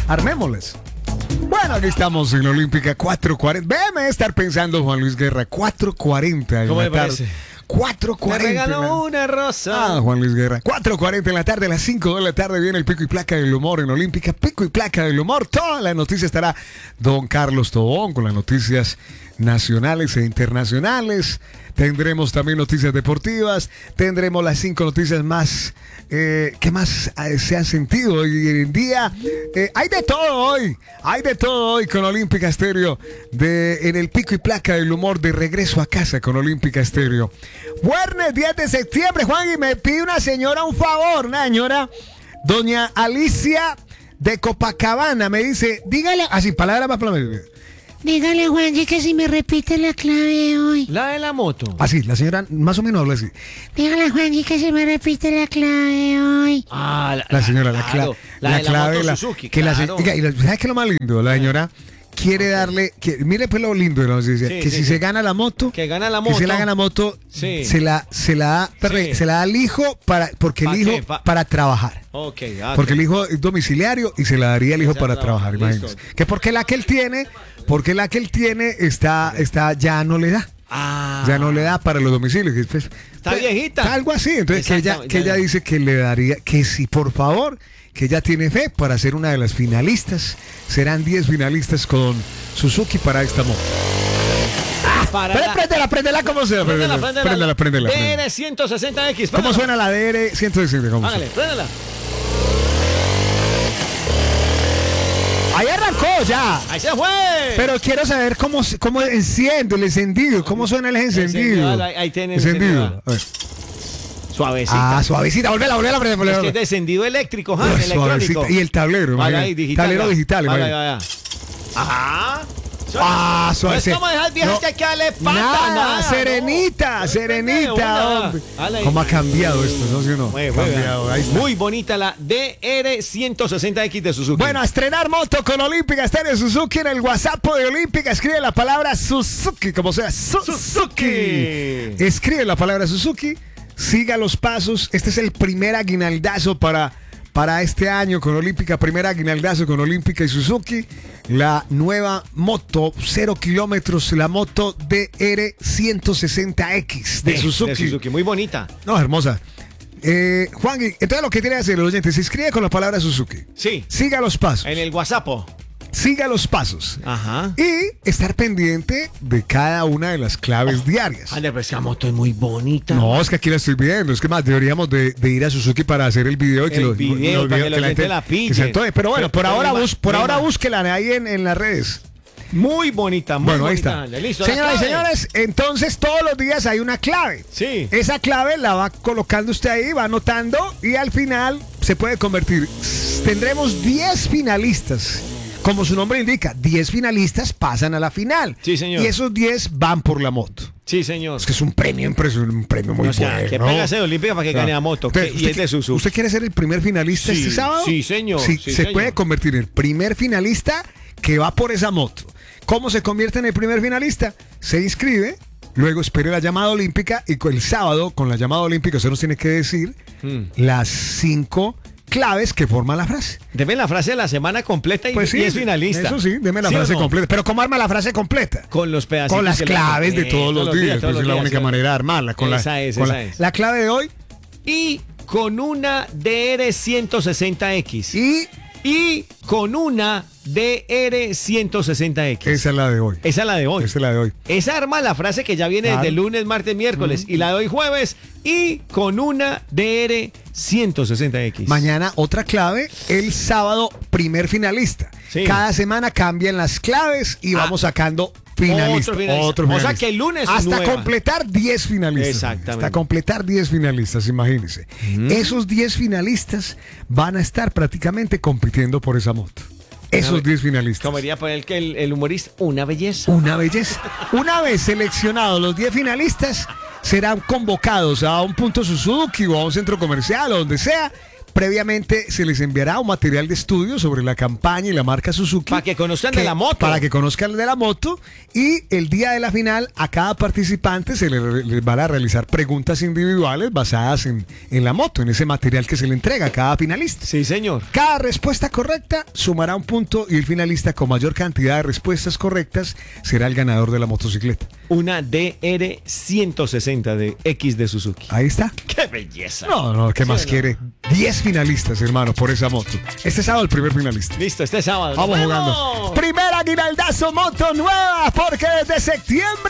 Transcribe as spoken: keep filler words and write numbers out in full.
Armémosles. Bueno, aquí estamos en la Olímpica cuatro cuarenta. Véame estar pensando, Juan Luis Guerra, cuatro cuarenta en ¿Cómo la le tarde. parece? cuatro cuarenta. Me regaló la... una rosa. Ah, Juan Luis Guerra. cuatro cuarenta en la tarde, a las cinco de la tarde viene el Pico y Placa del Humor en Olímpica. Pico y Placa del Humor. Toda la noticia estará Don Carlos Tobón con las noticias nacionales e internacionales. Tendremos también noticias deportivas. Tendremos las cinco noticias más eh, que más eh, se han sentido hoy en día. Eh, hay de todo hoy. Hay de todo hoy con Olímpica Estéreo. De, en el Pico y Placa del Humor, de regreso a casa con Olímpica Estéreo. Viernes diez de septiembre, Juan, y me pide una señora un favor, una señora, doña Alicia de Copacabana, me dice, dígale, así, palabra más palabra. Dígale, Juanji, que si me repite la clave de hoy. La de la moto. Así, la señora más o menos habla así. Dígale, Juanji, que si me repite la clave de hoy. Ah, la, La señora, la, claro, cla- la, la de la clave, moto la, Suzuki, que la, claro. se- y la- ¿sabes qué es lo más lindo? La señora quiere darle, que, mire pues lo lindo, ¿no? Dice, Sí, que sí, si sí. se gana la moto, Que gana la que moto. se la gana la moto, Sí. se la, se la da, perre, Sí. se la da al hijo para, porque ¿Pa el hijo qué? Pa- para trabajar. Ok, ah, Porque ok. el hijo es domiciliario y se la daría al hijo Ya para trabaja, trabajar, listo. imagínense. Que porque la que él tiene, porque la que él tiene está, está, ya no le da. Ah. Ya no le da para los domicilios. que, pues, Está pues, viejita. Algo así. Entonces, que ella, Exacto, que ya, ella ya. dice que le daría, que si por favor, que ella tiene fe para ser una de las finalistas. Serán diez finalistas con Suzuki para esta moto. Para Pero la- préndela, préndela, ¿cómo se llama? Préndela, Préndela, préndela. préndela. D préndela. R ciento sesenta X. ¿Cómo suena la D R ciento sesenta? ¿Cómo Hágale, suena? préndela. Ahí arrancó ya. Ahí se fue. Pero quiero saber cómo, cómo enciende el encendido, cómo suena el encendido. encendido, ahí- ahí tiene el encendido. encendido. A ver. Suavecita. Ah, suavecita, volvela, volvela, volvela. Es volvela. que es de encendido eléctrico, ¿ja? Uy, Electrónico. suavecita. Y el tablero, Vale, imagínate. ahí, digital. Tablero ya. digital, Vale, imagínate. vaya. Ajá. Ah, No suave. es como dejar viejas No, que hay que darle pata, nada, nada, serenita, no. serenita, Una. hombre. Dale ahí. ¿Cómo ha cambiado esto, no? ¿Sí o no? Muy, Ha muy, cambiado, ahí está. muy bonita la D R ciento sesenta X de Suzuki. Bueno, a estrenar moto con Olímpica Estéreo Suzuki en el WhatsApp de Olímpica. Escribe la palabra Suzuki, como sea, Suzuki. Suzuki. Escribe la palabra Suzuki, siga los pasos. Este es el primer aguinaldazo para, para este año con Olímpica. Primer aguinaldazo con Olímpica y Suzuki. La nueva moto, cero kilómetros, la moto D R ciento sesenta X de De- Suzuki. de Suzuki, muy bonita. No, hermosa. Eh, Juan, entonces lo que tiene que hacer el oyente, se inscribe con la palabra Suzuki. Sí. Siga los pasos. En el WhatsApp. Siga los pasos. Ajá. Y estar pendiente de cada una de las claves diarias. Ander, pero es que la moto es muy bonita. No, es que aquí la estoy viendo. Es que más deberíamos de, de ir a Suzuki para hacer el video y que El lo, video, para que la gente gente la pille. que se antoje. Pero bueno, Pero- por pero ahora, me bus, ima- por me ahora ima- búsquela ahí en, en las redes. Muy bonita, muy Bueno, ahí bonita. está. Ander. Listo, la Señoras y clave. señores, entonces todos los días hay una clave. Sí. Esa clave la va colocando usted ahí, va anotando y al final se puede convertir. Tendremos diez finalistas. Como su nombre indica, diez finalistas pasan a la final. Sí, señor. Y esos diez van por la moto. Sí, señor. Es que es un premio impresionante, un premio muy O sea, bueno. que péngase de Olímpica para que Claro. gane la moto. Usted- que- y usted es de qui- Suzuki. ¿Usted quiere ser el primer finalista Sí, este sábado? sí, señor, Sí, sí, se señor. puede convertir en el primer finalista que va por esa moto. ¿Cómo se convierte en el primer finalista? Se inscribe, luego espere la llamada olímpica y el sábado, con la llamada olímpica, usted nos tiene que decir Hmm. las cinco claves que forman la frase. Deme la frase de la semana completa y, Pues sí, y es finalista. Eso sí, deme la ¿Sí o frase no? completa. Pero ¿cómo arma la frase completa? Con los pedacitos. Con las que le- claves de Eh, todos los días. todos Pues los es la días, única sí. manera de armarla. Con Esa la, es, con esa la, es. la clave de hoy Y con una D R ciento sesenta X. y Y con una D R ciento sesenta X. esa es la de hoy. Esa es la de hoy. Esa es la de hoy. Esa arma la frase que ya viene Claro. desde lunes, martes, miércoles. Y la de hoy jueves. Y con una D R ciento sesenta X. Mañana otra clave, el sábado primer finalista. Sí. Cada semana cambian las claves y Ah. vamos sacando finalistas. Otro finalista. O sea que el lunes hasta nueva. completar diez finalistas. Exactamente. Hasta completar diez finalistas, imagínense. Esos diez finalistas van a estar prácticamente compitiendo por esa moto. Esos Una- diez finalistas. Como diría por el que el, el humorista, una belleza. Una belleza. Una vez seleccionados los diez finalistas, serán convocados a un punto Suzuki o a un centro comercial o donde sea Previamente se les enviará un material de estudio sobre la campaña y la marca Suzuki. Para que conozcan de la moto. Para que conozcan de la moto. Y el día de la final, a cada participante se le- les van a realizar preguntas individuales basadas en, en la moto, en ese material que se le entrega a cada finalista. Sí, señor. Cada respuesta correcta sumará un punto y el finalista con mayor cantidad de respuestas correctas será el ganador de la motocicleta. Una D R ciento sesenta de X de Suzuki. Ahí está. ¡Qué belleza! No, no, ¿qué ¿Sí más o no? quiere? diez finalistas, hermano, por esa moto. Este sábado el primer finalista. Listo, este sábado. Vamos ¡Nos jugando. vemos! Primer aguinaldazo moto nueva, porque desde septiembre